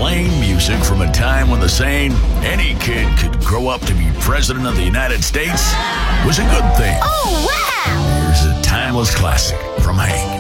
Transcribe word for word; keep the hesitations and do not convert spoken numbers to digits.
playing music from a time when the saying, any kid could grow up to be president of the United States, was a good thing. Oh, wow! Here's a timeless classic from Hank.